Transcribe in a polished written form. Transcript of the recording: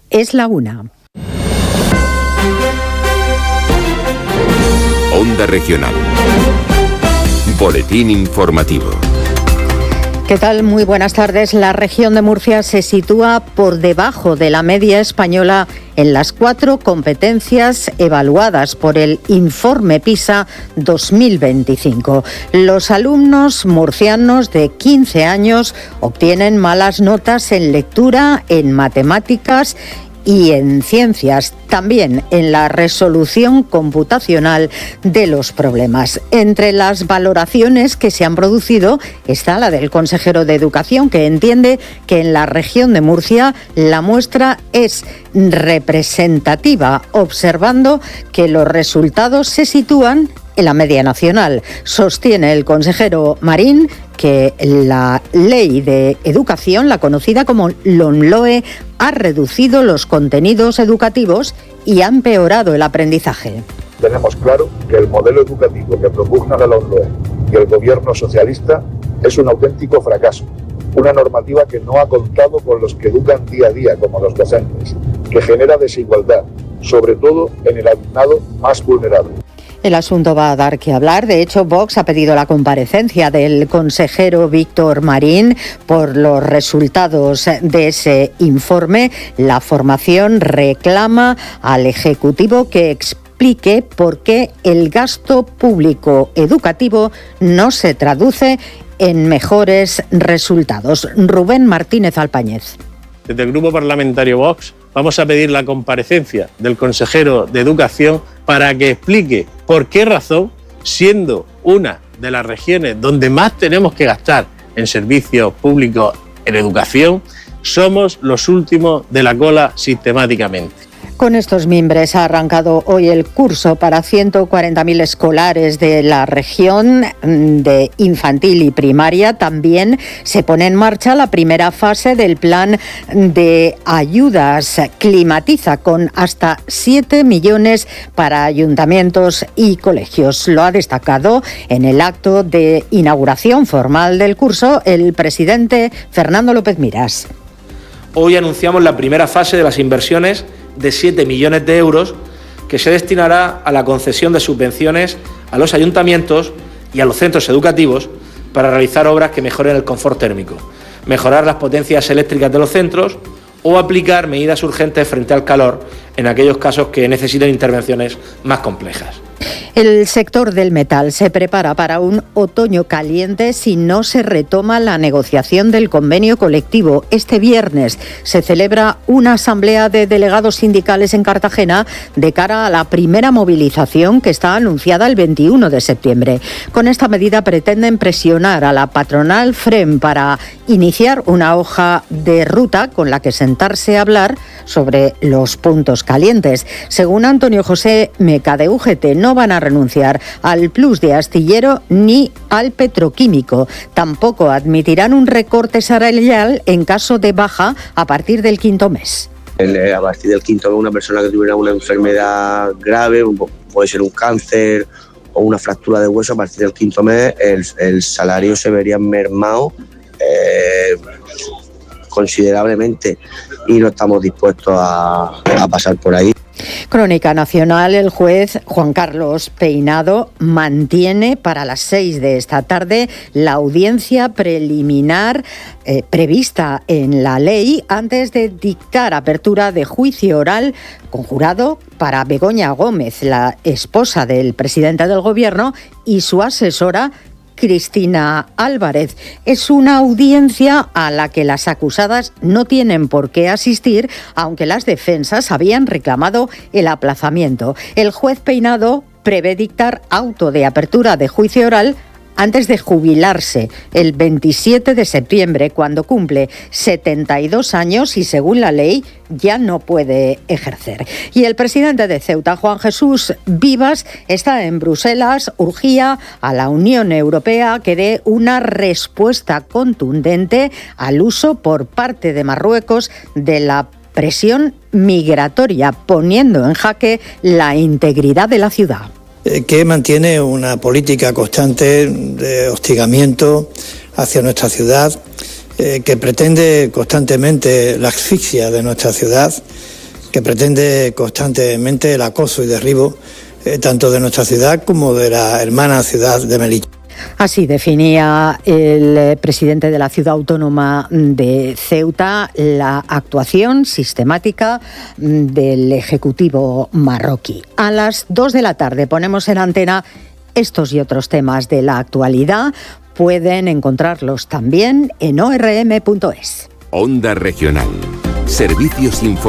Es la 1. Onda Regional. Boletín informativo. ¿Qué tal? Muy buenas tardes. La región de Murcia se sitúa por debajo de la media española en las 4 competencias evaluadas por el Informe PISA 2025. Los alumnos murcianos de 15 años obtienen malas notas en lectura, en matemáticas y en ciencias, también en la resolución computacional de los problemas. Entre las valoraciones que se han producido está la del consejero de Educación, que entiende que en la región de Murcia la muestra es representativa, observando que los resultados se sitúan en la media nacional. Sostiene el consejero Marín que la ley de educación, la conocida como LOMLOE, ha reducido los contenidos educativos y ha empeorado el aprendizaje. Tenemos claro que el modelo educativo que propugna la LOMLOE y el gobierno socialista es un auténtico fracaso. Una normativa que no ha contado con los que educan día a día, como los docentes, que genera desigualdad, sobre todo en el alumnado más vulnerable. El asunto va a dar que hablar. De hecho, Vox ha pedido la comparecencia del consejero Víctor Marín por los resultados de ese informe. La formación reclama al Ejecutivo que explique por qué el gasto público educativo no se traduce en mejores resultados. Rubén Martínez Alpáñez. Desde el Grupo Parlamentario Vox vamos a pedir la comparecencia del consejero de Educación para que explique por qué razón, siendo una de las regiones donde más tenemos que gastar en servicios públicos en educación, somos los últimos de la cola sistemáticamente. Con estos mimbres ha arrancado hoy el curso para 140.000 escolares de la región de infantil y primaria. También se pone en marcha la primera fase del plan de ayudas Climatiza, con hasta 7 millones para ayuntamientos y colegios. Lo ha destacado en el acto de inauguración formal del curso el presidente Fernando López Miras. Hoy anunciamos la primera fase de las inversiones de 7 millones de euros que se destinará a la concesión de subvenciones a los ayuntamientos y a los centros educativos para realizar obras que mejoren el confort térmico, mejorar las potencias eléctricas de los centros o aplicar medidas urgentes frente al calor en aquellos casos que necesiten intervenciones más complejas. El sector del metal se prepara para un otoño caliente si no se retoma la negociación del convenio colectivo. Este viernes se celebra una asamblea de delegados sindicales en Cartagena de cara a la primera movilización que está anunciada el 21 de septiembre. Con esta medida pretenden presionar a la patronal FREM para iniciar una hoja de ruta con la que sentarse a hablar sobre los puntos calientes. Según Antonio José Meca de UGT, no van a renunciar al plus de astillero ni al petroquímico. Tampoco admitirán un recorte salarial en caso de baja a partir del 5º mes. A partir del 5º mes, una persona que tuviera una enfermedad grave, puede ser un cáncer o una fractura de hueso, a partir del 5º mes el salario se vería mermado considerablemente y no estamos dispuestos a pasar por ahí. Crónica Nacional. El juez Juan Carlos Peinado mantiene para las 6 de esta tarde la audiencia preliminar prevista en la ley antes de dictar apertura de juicio oral conjurado para Begoña Gómez, la esposa del presidente del Gobierno, y su asesora Cristina Álvarez. Es una audiencia a la que las acusadas no tienen por qué asistir, aunque las defensas habían reclamado el aplazamiento. El juez Peinado prevé dictar auto de apertura de juicio oral antes de jubilarse el 27 de septiembre, cuando cumple 72 años y, según la ley, ya no puede ejercer. Y el presidente de Ceuta, Juan Jesús Vivas, está en Bruselas. Urgía a la Unión Europea que dé una respuesta contundente al uso por parte de Marruecos de la presión migratoria, poniendo en jaque la integridad de la ciudad. Que mantiene una política constante de hostigamiento hacia nuestra ciudad, que pretende constantemente la asfixia de nuestra ciudad, que pretende constantemente el acoso y derribo tanto de nuestra ciudad como de la hermana ciudad de Melilla. Así definía el presidente de la ciudad autónoma de Ceuta la actuación sistemática del Ejecutivo marroquí. A las 2 de la tarde ponemos en antena estos y otros temas de la actualidad. Pueden encontrarlos también en orm.es. Onda Regional. Servicios informativos.